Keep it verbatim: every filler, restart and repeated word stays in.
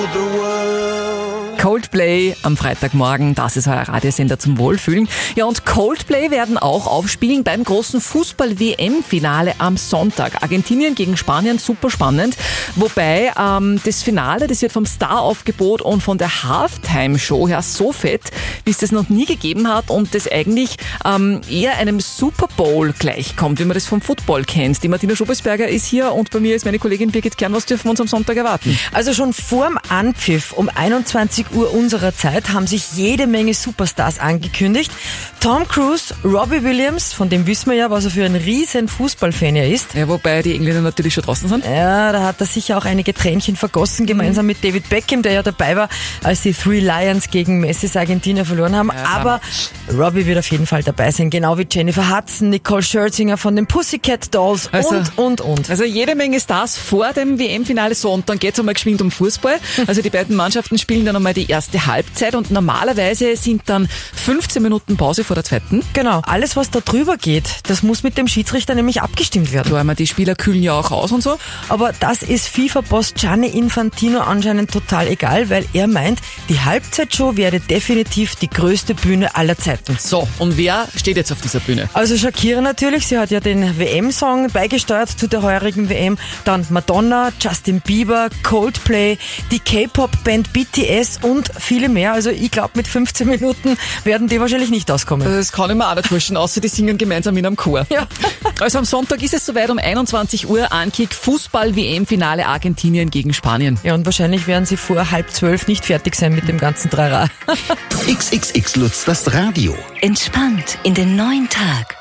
Coldplay am Freitagmorgen, das ist euer Radiosender zum Wohlfühlen. Ja, und Coldplay werden auch aufspielen beim großen Fußball-W M-Finale am Sonntag. Argentinien gegen Spanien, super spannend. Wobei ähm, das Finale, das wird vom Star-Aufgebot und von der Halftime-Show her so fett, wie es das noch nie gegeben hat und das eigentlich ähm, eher einem Super Bowl gleichkommt, wie man das vom Football kennt. Die Martina Schobesberger ist hier und bei mir ist meine Kollegin Birgit Kern. Was dürfen wir uns am Sonntag erwarten? Also schon vorm Anpfiff um einundzwanzig Uhr unserer Zeit haben sich jede Menge Superstars angekündigt. Tom Cruise, Robbie Williams, von dem wissen wir ja, was er für ein riesen Fußballfan er ist. Ja, wobei die Engländer natürlich schon draußen sind. Ja, da hat er sicher auch einige Tränchen vergossen, gemeinsam mit David Beckham, der ja dabei war, als die Three Lions gegen Messis Argentinier verloren haben. Ja, aber Robbie wird auf jeden Fall dabei sein, genau wie Jennifer Hudson, Nicole Scherzinger von den Pussycat Dolls also, und, und, und. Also jede Menge Stars vor dem W M-Finale. So, und dann geht's einmal geschwind um Fußball. Also die beiden Mannschaften spielen dann einmal die erste Halbzeit und normalerweise sind dann fünfzehn Minuten Pause vor der zweiten. Genau, alles was da drüber geht, das muss mit dem Schiedsrichter nämlich abgestimmt werden. Klar, die Spieler kühlen ja auch aus und so. Aber das ist FIFA-Boss Gianni Infantino anscheinend total egal, weil er meint, die Halbzeitshow werde definitiv die größte Bühne aller Zeiten. So, und wer steht jetzt auf dieser Bühne? Also Shakira natürlich, sie hat ja den W M-Song beigesteuert zu der heurigen W M. Dann Madonna, Justin Bieber, Coldplay, die K-Pop-Band B T S und viele mehr. Also ich glaube, mit fünfzehn Minuten werden die wahrscheinlich nicht auskommen. Das kann ich mir auch nicht vorstellen, außer die singen gemeinsam in einem Chor. Ja. Also am Sonntag ist es soweit um einundzwanzig Uhr, Ankick, Fußball-W M-Finale Argentinien gegen Spanien. Ja, und wahrscheinlich werden sie vor halb zwölf nicht fertig sein mit dem ganzen Trara. X X X Lutz, das Radio. Entspannt in den neuen Tag.